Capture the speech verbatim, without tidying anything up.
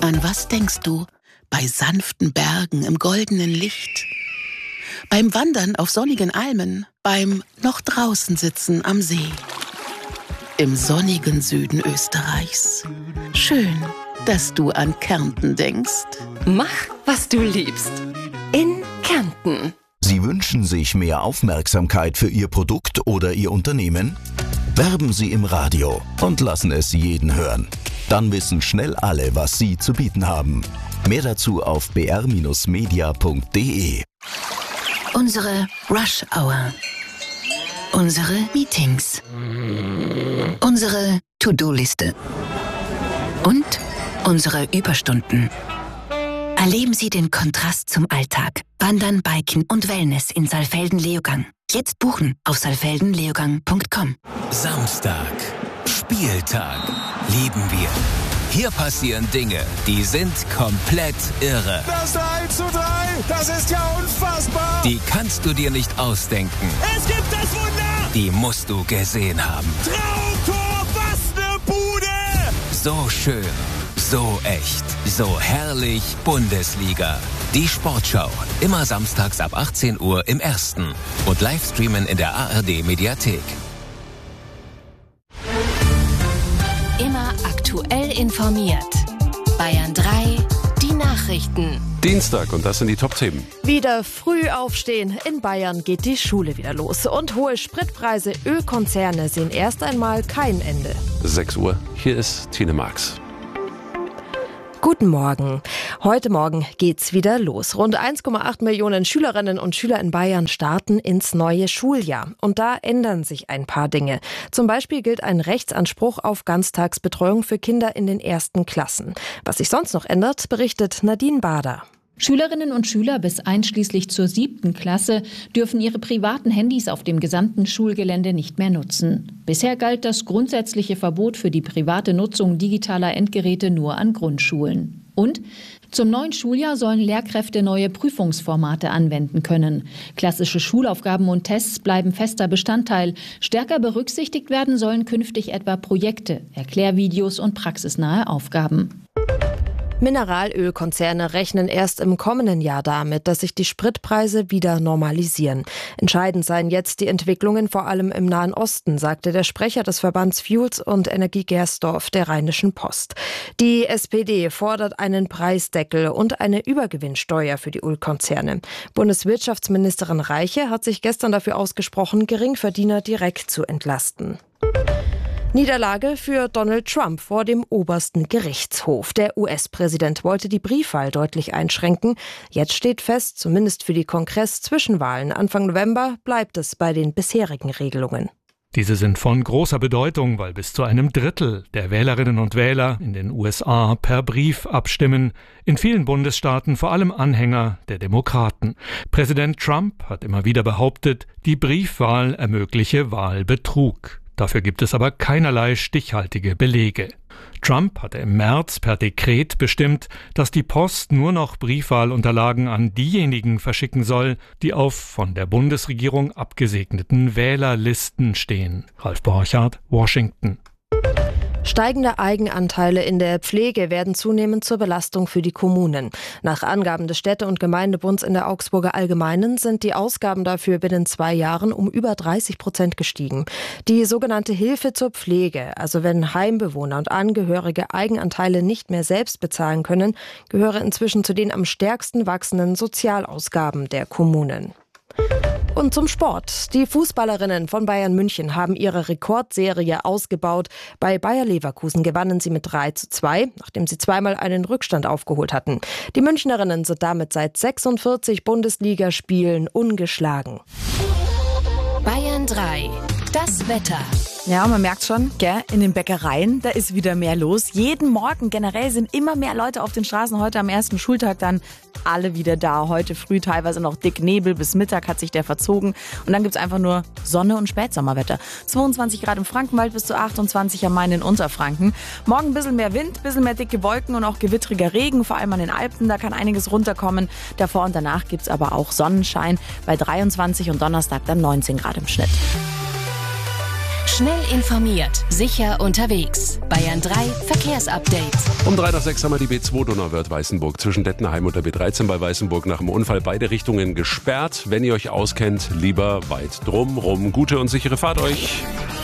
An was denkst du bei sanften Bergen im goldenen Licht? Beim Wandern auf sonnigen Almen, beim noch draußen sitzen am See. Im sonnigen Süden Österreichs. Schön, dass du an Kärnten denkst. Mach, was du liebst. In Kärnten. Sie wünschen sich mehr Aufmerksamkeit für Ihr Produkt oder Ihr Unternehmen? Werben Sie im Radio und lassen es jeden hören. Dann wissen schnell alle, was Sie zu bieten haben. Mehr dazu auf b r Bindestrich media punkt d e. Unsere Rush Hour. Unsere Meetings. Unsere To-Do-Liste. Und unsere Überstunden. Erleben Sie den Kontrast zum Alltag. Wandern, Biken und Wellness in Saalfelden-Leogang. Jetzt buchen auf saalfelden leogang punkt com. Samstag. Spieltag. Lieben wir. Hier passieren Dinge, die sind komplett irre. Das eins zu drei, das ist ja unfassbar. Die kannst du dir nicht ausdenken. Es gibt das Wunder. Die musst du gesehen haben. Traumtor, was ne Bude. So schön, so echt, so herrlich Bundesliga. Die Sportschau, immer samstags ab achtzehn Uhr im Ersten und Livestreamen in der A R D-Mediathek. Immer aktuell informiert. Bayern drei, die Nachrichten. Dienstag und das sind die Top-Themen. Wieder früh aufstehen. In Bayern geht die Schule wieder los. Und hohe Spritpreise, Ölkonzerne sehen erst einmal kein Ende. sechs Uhr, hier ist Tine Marx. Guten Morgen. Heute Morgen geht's wieder los. Rund eins Komma acht Millionen Schülerinnen und Schüler in Bayern starten ins neue Schuljahr. Und da ändern sich ein paar Dinge. Zum Beispiel gilt ein Rechtsanspruch auf Ganztagsbetreuung für Kinder in den ersten Klassen. Was sich sonst noch ändert, berichtet Nadine Bader. Schülerinnen und Schüler bis einschließlich zur siebten Klasse dürfen ihre privaten Handys auf dem gesamten Schulgelände nicht mehr nutzen. Bisher galt das grundsätzliche Verbot für die private Nutzung digitaler Endgeräte nur an Grundschulen. Und zum neuen Schuljahr sollen Lehrkräfte neue Prüfungsformate anwenden können. Klassische Schulaufgaben und Tests bleiben fester Bestandteil. Stärker berücksichtigt werden sollen künftig etwa Projekte, Erklärvideos und praxisnahe Aufgaben. Mineralölkonzerne rechnen erst im kommenden Jahr damit, dass sich die Spritpreise wieder normalisieren. Entscheidend seien jetzt die Entwicklungen vor allem im Nahen Osten, sagte der Sprecher des Verbands Fuels und Energie Gersdorf der Rheinischen Post. Die S P D fordert einen Preisdeckel und eine Übergewinnsteuer für die Ölkonzerne. Bundeswirtschaftsministerin Reiche hat sich gestern dafür ausgesprochen, Geringverdiener direkt zu entlasten. Niederlage für Donald Trump vor dem obersten Gerichtshof. Der U S-Präsident wollte die Briefwahl deutlich einschränken. Jetzt steht fest, zumindest für die Kongress-Zwischenwahlen Anfang November bleibt es bei den bisherigen Regelungen. Diese sind von großer Bedeutung, weil bis zu einem Drittel der Wählerinnen und Wähler in den U S A per Brief abstimmen. In vielen Bundesstaaten vor allem Anhänger der Demokraten. Präsident Trump hat immer wieder behauptet, die Briefwahl ermögliche Wahlbetrug. Dafür gibt es aber keinerlei stichhaltige Belege. Trump hatte im März per Dekret bestimmt, dass die Post nur noch Briefwahlunterlagen an diejenigen verschicken soll, die auf von der Bundesregierung abgesegneten Wählerlisten stehen. Ralf Borchardt, Washington. Steigende Eigenanteile in der Pflege werden zunehmend zur Belastung für die Kommunen. Nach Angaben des Städte- und Gemeindebunds in der Augsburger Allgemeinen sind die Ausgaben dafür binnen zwei Jahren um über dreißig Prozent gestiegen. Die sogenannte Hilfe zur Pflege, also wenn Heimbewohner und Angehörige Eigenanteile nicht mehr selbst bezahlen können, gehöre inzwischen zu den am stärksten wachsenden Sozialausgaben der Kommunen. Und zum Sport. Die Fußballerinnen von Bayern München haben ihre Rekordserie ausgebaut. Bei Bayer Leverkusen gewannen sie mit drei zu zwei, nachdem sie zweimal einen Rückstand aufgeholt hatten. Die Münchnerinnen sind damit seit sechsundvierzig Bundesligaspielen ungeschlagen. Bayern drei. Das Wetter. Ja, man merkt schon, gell, in den Bäckereien, da ist wieder mehr los. Jeden Morgen generell sind immer mehr Leute auf den Straßen. Heute am ersten Schultag dann alle wieder da. Heute früh teilweise noch dick Nebel, bis Mittag hat sich der verzogen. Und dann gibt's einfach nur Sonne und Spätsommerwetter. zweiundzwanzig Grad im Frankenwald bis zu achtundzwanzig am Main in Unterfranken. Morgen ein bisschen mehr Wind, ein bisschen mehr dicke Wolken und auch gewittriger Regen, vor allem an den Alpen. Da kann einiges runterkommen. Davor und danach gibt's aber auch Sonnenschein bei dreiundzwanzig und Donnerstag dann neunzehn Grad im Schnitt. Schnell informiert, sicher unterwegs. Bayern drei Verkehrsupdate. Um drei nach sechs haben wir die B zwei Donauwörth-Weißenburg zwischen Dettenheim und der B dreizehn bei Weißenburg nach dem Unfall. Beide Richtungen gesperrt. Wenn ihr euch auskennt, lieber weit drumrum. Gute und sichere Fahrt euch.